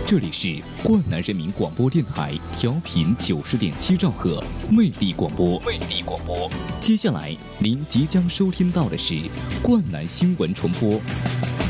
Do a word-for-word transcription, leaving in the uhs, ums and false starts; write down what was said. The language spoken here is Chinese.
这里是灌南人民广播电台，调频九十点七兆赫，魅力广播。魅力广播。接下来您即将收听到的是灌南新闻重播。